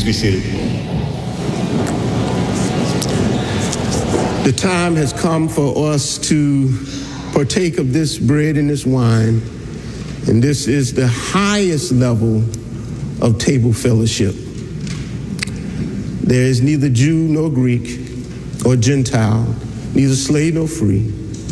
be seated. The time has come for us to partake of this bread and this wine, and this is the highest level of table fellowship. There is neither Jew nor Greek or Gentile, neither slave nor free.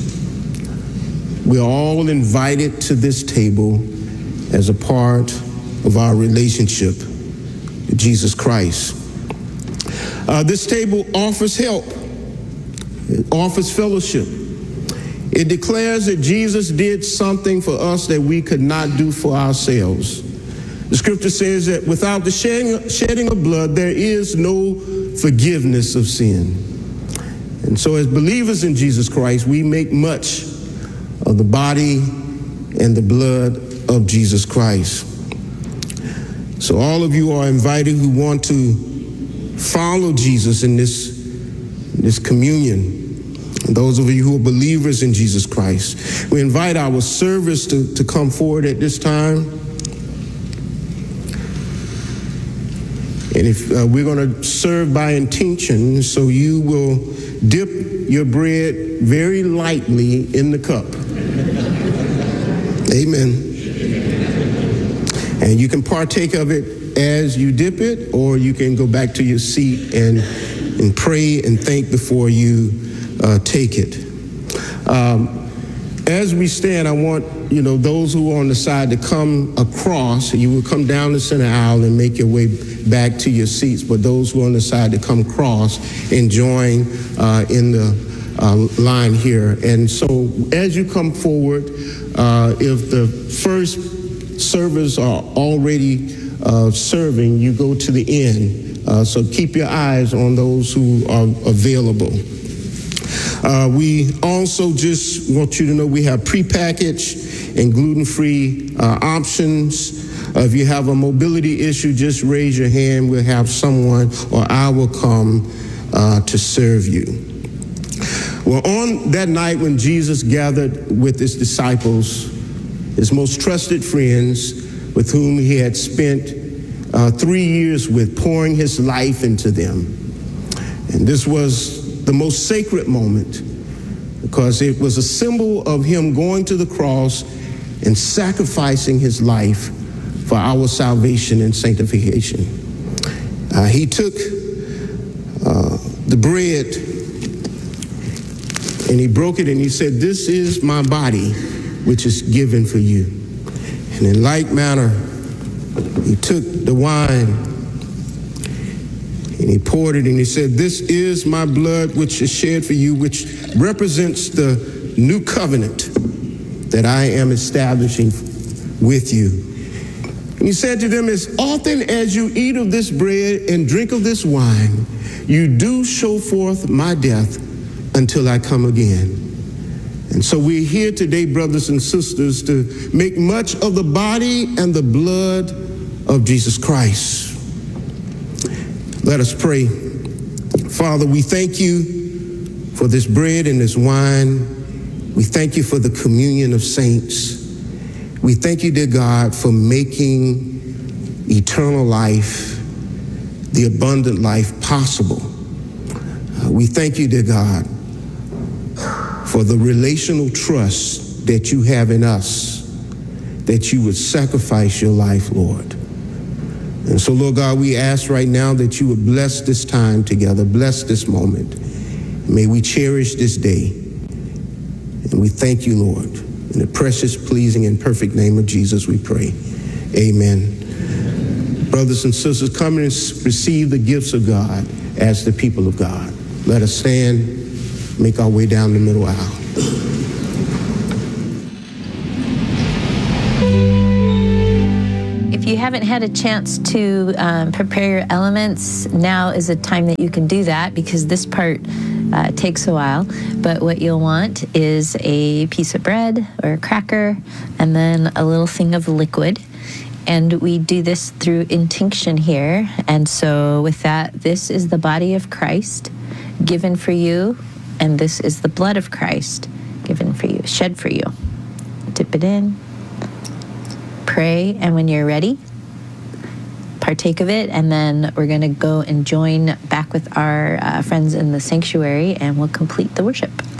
We are all invited to this table as a part of our relationship with Jesus Christ. This table offers help. It offers fellowship. It declares that Jesus did something for us that we could not do for ourselves. The scripture says that without the shedding of blood, there is no forgiveness of sin. And so as believers in Jesus Christ, we make much of the body and the blood of Jesus Christ. So all of you are invited who want to follow Jesus in this communion. And those of you who are believers in Jesus Christ, we invite our servers to come forward at this time. And if we're going to serve by intention, so you will dip your bread very lightly in the cup. Amen. And you can partake of it as you dip it, or you can go back to your seat and pray and thank before you take it. As we stand, I want those who are on the side to come across. You will come down the center aisle and make your way back to your seats. But those who are on the side to come across and join in the line here. And so as you come forward, if the first servers are already serving, you go to the end. So keep your eyes on those who are available. We also just want you to know we have prepackaged and gluten-free options. If you have a mobility issue, just raise your hand. We'll have someone or I will come to serve you. Well, on that night when Jesus gathered with his disciples, his most trusted friends with whom he had spent 3 years with, pouring his life into them. And this was the most sacred moment because it was a symbol of him going to the cross and sacrificing his life for our salvation and sanctification. He took the bread and he broke it and he said, "This is my body, which is given for you." And in like manner, he took the wine and he poured it and he said, "This is my blood, which is shed for you, which represents the new covenant that I am establishing with you." And he said to them, "As often as you eat of this bread and drink of this wine, you do show forth my death until I come again." And so we're here today, brothers and sisters, to make much of the body and the blood of Jesus Christ. Let us pray. Father, we thank you for this bread and this wine. We thank you for the communion of saints. We thank you, dear God, for making eternal life, the abundant life possible. We thank you, dear God, for the relational trust that you have in us, that you would sacrifice your life, Lord. And so, Lord God, we ask right now that you would bless this time together, bless this moment. May we cherish this day. And we thank you, Lord. In the precious, pleasing, and perfect name of Jesus, we pray. Amen. Brothers and sisters, come and receive the gifts of God as the people of God. Let us stand, make our way down the middle aisle. If you haven't had a chance to prepare your elements, now is a time that you can do that because this part takes a while. But what you'll want is a piece of bread or a cracker and then a little thing of liquid. And we do this through intinction here. And so with that, this is the body of Christ given for you, and this is the blood of Christ given for you, shed for you. Dip it in, pray, and when you're ready, partake of it, and then we're going to go and join back with our friends in the sanctuary, and we'll complete the worship.